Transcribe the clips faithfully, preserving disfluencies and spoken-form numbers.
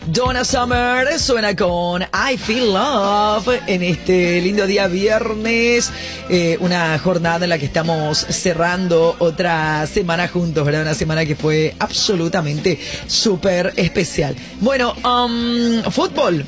Donna Summer suena con I Feel Love en este lindo día viernes, eh, una jornada en la que estamos cerrando otra semana juntos, ¿verdad? Una semana que fue absolutamente súper especial. Bueno, um, fútbol.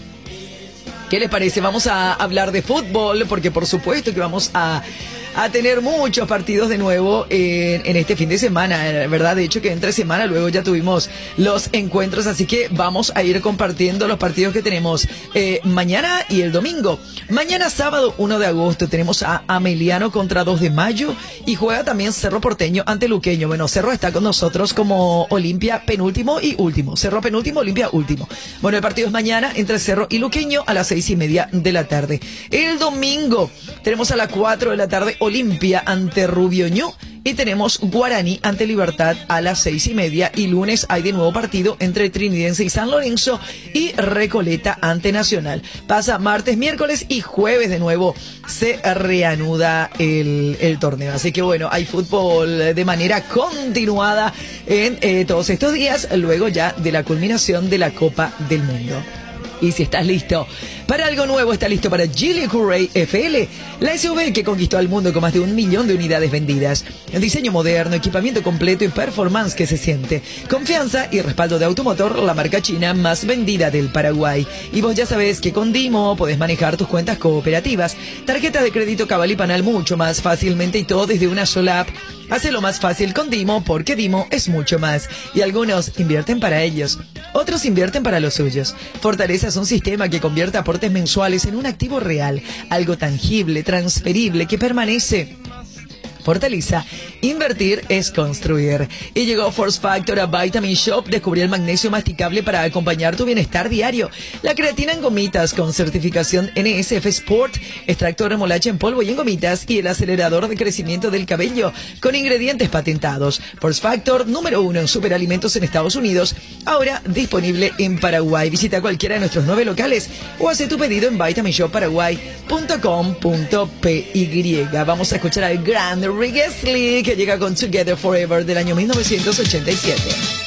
¿Qué les parece? Vamos a hablar de fútbol porque por supuesto que vamos a... a tener muchos partidos de nuevo en, en este fin de semana, ¿verdad? De hecho que entre semana luego ya tuvimos los encuentros, así que vamos a ir compartiendo los partidos que tenemos eh, mañana y el domingo. Mañana sábado uno de agosto tenemos a Ameliano contra dos de mayo y juega también Cerro Porteño ante Luqueño. Bueno, Cerro está con nosotros como Olimpia penúltimo y último. Cerro penúltimo, Olimpia último. Bueno, el partido es mañana entre Cerro y Luqueño a las seis y media de la tarde. El domingo tenemos a las cuatro de la tarde Olimpia ante Rubioño y tenemos Guaraní ante Libertad a las seis y media y lunes hay de nuevo partido entre Trinidense y San Lorenzo y Recoleta ante Nacional. Pasa martes, miércoles y jueves de nuevo se reanuda el, el torneo. Así que bueno, hay fútbol de manera continuada en eh, todos estos días, luego ya de la culminación de la Copa del Mundo. Y si estás listo para algo nuevo, está listo para Geely Courier F L, la S U V que conquistó al mundo con más de un millón de unidades vendidas. Diseño moderno, equipamiento completo y performance que se siente. Confianza y respaldo de Automotor, la marca china más vendida del Paraguay. Y vos ya sabés que con Dimo podés manejar tus cuentas cooperativas, tarjetas de crédito Cabal y Panal mucho más fácilmente y todo desde una sola app. Hacelo más fácil con Dimo porque Dimo es mucho más. Y algunos invierten para ellos, otros invierten para los suyos. Fortaleza es un sistema que convierte aportes mensuales en un activo real, algo tangible, transferible, que permanece. Fortaleza, invertir es construir. Y llegó Force Factor a Vitamin Shop. Descubrí el magnesio masticable para acompañar tu bienestar diario. La creatina en gomitas con certificación N S F Sport, extracto de remolacha en polvo y en gomitas y el acelerador de crecimiento del cabello con ingredientes patentados. Force Factor número uno en superalimentos en Estados Unidos, ahora disponible en Paraguay. Visita cualquiera de nuestros nueve locales o hace tu pedido en vitamin shop paraguay punto com punto p y. Vamos a escuchar al gran Rick Astley que llega con Together Forever del año mil novecientos ochenta y siete.